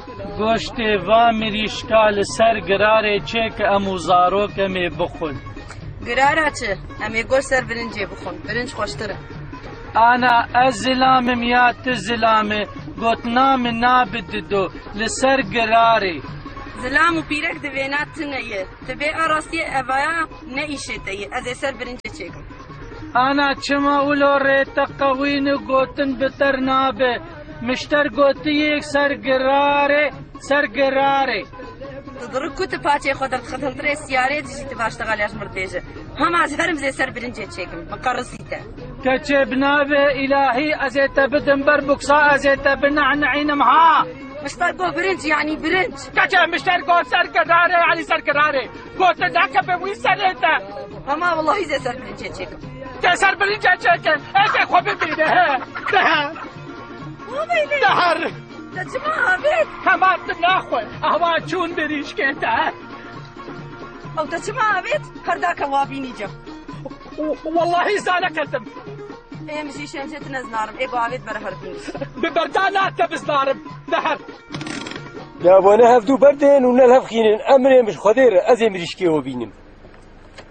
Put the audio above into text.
گۆشتێ وا مریشکا لەسەر گرارێ چێکە ئەم و زارۆکەمێ بخۆن. گرارە چ؟ ئەمێ گۆشت سەر برنجێ بخۆن، برنج خۆشترە. ئانا ئەس زلامم یا ت زلامێ گوتنا من نابددۆ لەسەر گرارێ. زلام و پیرەک دەوێنات تنەیە، دەبێ ئاڕاستیە ئەڤایە نەئیشێتەیە، ئەزێ سەر برنجە چێکم. ئانا چما ئولۆ ڕێتە قەوین و گوتن بتەر نابێ، مشتەر گوتیەک سەر گرارێ سەر گرارێ. دڕک کوتە پاچێ خۆ دەخەتەنترێ سیارێ دژیتە باشتەغالیاش مردێژە. هەماز هەرم زێ سەر برنجێ چێکم، بەقەڕسیتە. کەچێ بنابێ ئیلاهی ئەزێتە بدم بەر بوکسا ئەزێتە بنەعنەعینم ها. مشتەر گۆ برنج یعنی برنج. کەچێ مشتەر گۆ سەر گرارێ علی سەر گرارێ. گۆتە داکە بێ وی سەرێتە. هەما وەڵڵاهی زێ سەر برنجێ چێکم. تێ سەر برنجێ چێکە، ئێکێ خۆ ببینێ هێ. دەهەر. دەچما ئابێت. هەماتم ناخۆی، ئەوا چوون بریشکێتە. ئەو دەچما ئابێت، هەرداکە وابینی جە. واللهی زانەکەتم. ئێمەشی شێنجێت نەزنارم، ئێگۆ ئاوێت بەرە هەربینی. ببەردا ناتە بزنارم، دەهەر. دابۆنە هەفتوو بەردێن و نەل هەفخینن ئەمرێ مش خۆدێرە ئەزێ مریشکێوە بینم.